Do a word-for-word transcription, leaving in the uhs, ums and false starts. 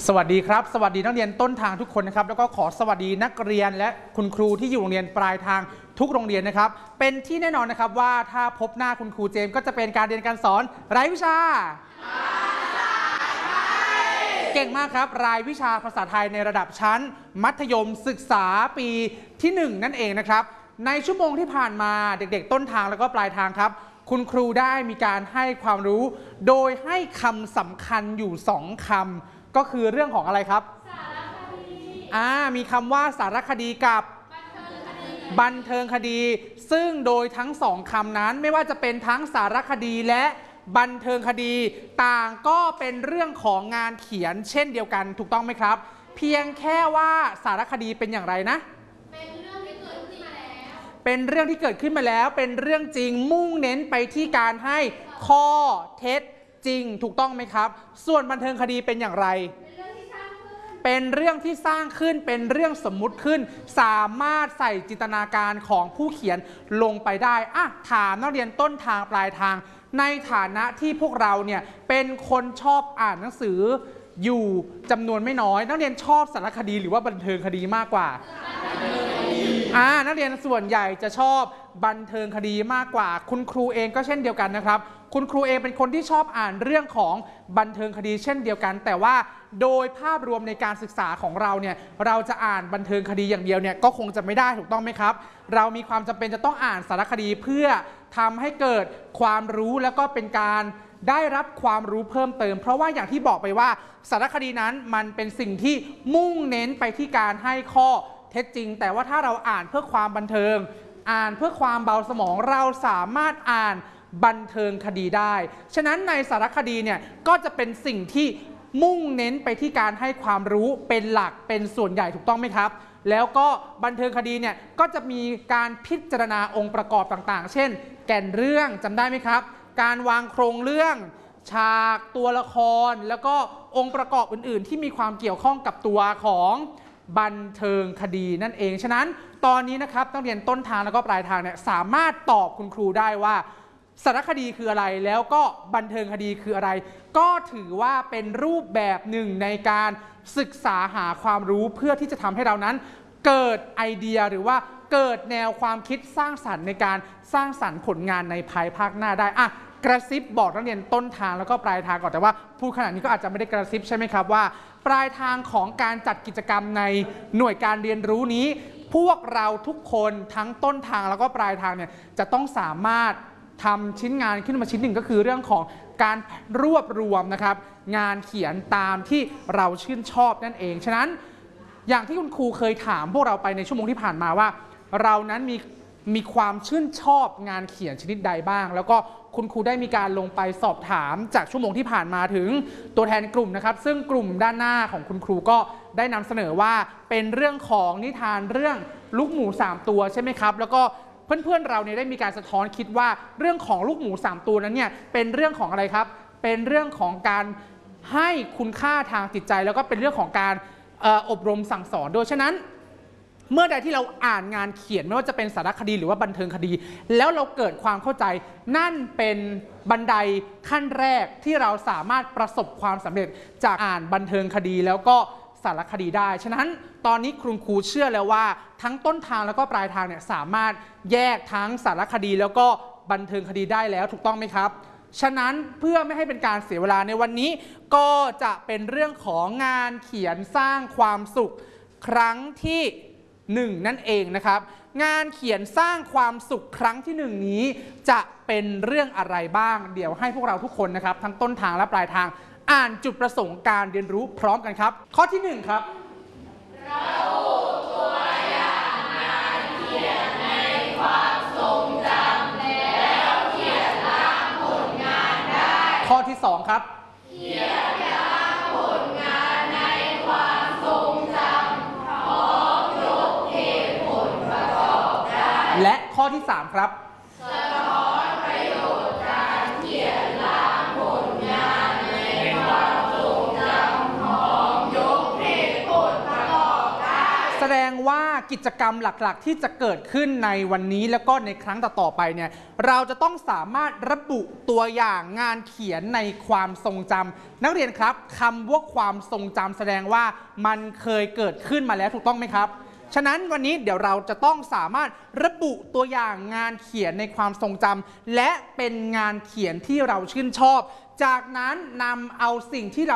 สวัสดีครับสวัสดีนักเรียนต้นทางทุกคนนะครับแล้วก็ขอสวัสดีนักเรียนและคุณครูที่อยู่โรงเรียนปลายทางทุกโรงเรียนนะครับเป็นที่แน่นอนนะครับว่าถ้าพบหน้าคุณครูเจมส์ก็จะเป็นการเรียนการสอนรายวิชาเก่งมากครับรายวิชาภาษาไทยในระดับชั้นมัธยมศึกษาปีที่หนึ่งนั่นเองนะครับในชั่วโมงที่ผ่านมาเด็กๆต้นทางแล้วก็ปลายทางครับคุณครูได้มีการให้ความรู้โดยให้คำสำคัญอยู่สองคำก็คือเรื่องของอะไรครับสารคดีอ่ามีคำว่าสารคดีกับบันเทิงคดีซึ่งโดยทั้งสองคำนั้นไม่ว่าจะเป็นทั้งสารคดีและบันเทิงคดีต่างก็เป็นเรื่องของงานเขียนเช่นเดียวกันถูกต้องไหมครับเพียงแค่ว่าสารคดีเป็นอย่างไรนะเป็นเรื่องที่เกิดขึ้นมาแล้วเป็นเรื่องที่เกิดขึ้นมาแล้วเป็นเรื่องจริงมุ่งเน้นไปที่การให้ข้อเท็จจริงถูกต้องไหมครับส่วนบันเทิงคดีเป็นอย่างไรเป็นเรื่องที่สร้างขึ้นเป็นเรื่องสมมุติขึ้นสามารถใส่จินตนาการของผู้เขียนลงไปได้อ่ะถามนักเรียนต้นทางปลายทางในฐานะที่พวกเราเนี่ยเป็นคนชอบอ่านหนังสืออยู่จำนวนไม่น้อยนักเรียนชอบสารคดีหรือว่าบันเทิงคดีมากกว่าอ่านักเรียนส่วนใหญ่จะชอบบันเทิงคดีมากกว่าคุณครูเองก็เช่นเดียวกันนะครับคุณครูเองเป็นคนที่ชอบอ่านเรื่องของบันเทิงคดีเช่นเดียวกันแต่ว่าโดยภาพรวมในการศึกษาของเราเนี่ยเราจะอ่านบันเทิงคดีอย่างเดียวเนี่ยก็คงจะไม่ได้ถูกต้องไหมครับเรามีความจำเป็นจะต้องอ่านสารคดีเพื่อทำให้เกิดความรู้แล้วก็เป็นการได้รับความรู้เพิ่มเติมเพราะว่าอย่างที่บอกไปว่าสารคดีนั้นมันเป็นสิ่งที่มุ่งเน้นไปที่การให้ข้อเท็จจริงแต่ว่าถ้าเราอ่านเพื่อความบันเทิงอ่านเพื่อความเบาสมองเราสามารถอ่านบันเทิงคดีได้ฉะนั้นในสารคดีเนี่ยก็จะเป็นสิ่งที่มุ่งเน้นไปที่การให้ความรู้เป็นหลักเป็นส่วนใหญ่ถูกต้องไหมครับแล้วก็บันเทิงคดีเนี่ยก็จะมีการพิจารณาองค์ประกอบต่างๆเช่นแก่นเรื่องจำได้ไหมครับการวางโครงเรื่องฉากตัวละครแล้วก็องค์ประกอบอื่นๆที่มีความเกี่ยวข้องกับตัวของบันเทิงคดีนั่นเองฉะนั้นตอนนี้นะครับนักเรียนต้นทางแล้วก็ปลายทางเนี่ยสามารถตอบคุณครูได้ว่าสารคดีคืออะไรแล้วก็บันเทิงคดีคืออะไรก็ถือว่าเป็นรูปแบบหนึ่งในการศึกษาหาความรู้เพื่อที่จะทำให้เรานั้นเกิดไอเดียหรือว่าเกิดแนวความคิดสร้างสรรค์ในการสร้างสรรค์ผลงานในภายภาคหน้าได้อะกระซิบบอกนักเรียนต้นทางแล้วก็ปลายทางก่อนแต่ว่าพูดขนาดนี้ก็อาจจะไม่ได้กระซิบใช่ไหมครับว่าปลายทางของการจัดกิจกรรมในหน่วยการเรียนรู้นี้พวกเราทุกคนทั้งต้นทางแล้วก็ปลายทางเนี่ยจะต้องสามารถทำชิ้นงานขึ้นมาชิ้นหนึ่งก็คือเรื่องของการรวบรวมนะครับงานเขียนตามที่เราชื่นชอบนั่นเองฉะนั้นอย่างที่คุณครูเคยถามพวกเราไปในชั่วโมงที่ผ่านมาว่าเรานั้นมีมีความชื่นชอบงานเขียนชนิดใดบ้างแล้วก็คุณครูได้มีการลงไปสอบถามจากชั่วโมงที่ผ่านมาถึงตัวแทนกลุ่มนะครับซึ่งกลุ่มด้านหน้าของคุณครูก็ได้นำเสนอว่าเป็นเรื่องของนิทานเรื่องลูกหมูสามตัวใช่ไหมครับแล้วก็เพื่อนๆเราเนี่ยได้มีการสะท้อนคิดว่าเรื่องของลูกหมูสามตัวนั้นเนี่ยเป็นเรื่องของอะไรครับเป็นเรื่องของการให้คุณค่าทางจิตใจแล้วก็เป็นเรื่องของการอบรมสั่งสอนโดยฉะนั้นเมื่อใดที่เราอ่านงานเขียนไม่ว่าจะเป็นสารคดีหรือว่าบันเทิงคดีแล้วเราเกิดความเข้าใจนั่นเป็นบันไดขั้นแรกที่เราสามารถประสบความสำเร็จจากอ่านบันเทิงคดีแล้วก็สารคดีได้ฉะนั้นตอนนี้คุณครูเชื่อแล้วว่าทั้งต้นทางแล้วก็ปลายทางเนี่ยสามารถแยกทั้งสารคดีแล้วก็บันเทิงคดีได้แล้วถูกต้องไหมครับฉะนั้นเพื่อไม่ให้เป็นการเสียเวลาในวันนี้ก็จะเป็นเรื่องของงานเขียนสร้างความสุขครั้งที่หนึ่งนั่นเองนะครับงานเขียนสร้างความสุขครั้งที่หนึ่งนี้จะเป็นเรื่องอะไรบ้างเดี๋ยวให้พวกเราทุกคนนะครับทั้งต้นทางและปลายทางอ่านจุดประสงค์การเรียนรู้พร้อมกันครับข้อที่หนึ่งครับระบุตัวอย่างงานเขียนในความทรงจำแล้วเขียนร่างผลงานได้ข้อที่สองครับเขียนร่างผลงานในความทรงจำพร้อมยกเหตุผลประกอบได้และข้อที่สามครับสะท้อนประโยชน์การเขียนร่างผลงานในความทรงจำพร้อมยกเหตุผลประกอบได้แสดงว่ากิจกรรมหลักๆที่จะเกิดขึ้นในวันนี้แล้วก็ในครั้งต่อๆไปเนี่ยเราจะต้องสามารถระบุตัวอย่างงานเขียนในความทรงจำนักเรียนครับคำว่าความทรงจำแสดงว่ามันเคยเกิดขึ้นมาแล้วถูกต้องไหมครับฉะนั้นวันนี้เดี๋ยวเราจะต้องสามารถระบุตัวอย่างงานเขียนในความทรงจำและเป็นงานเขียนที่เราชื่นชอบจากนั้นนำเอาสิ่งที่เรา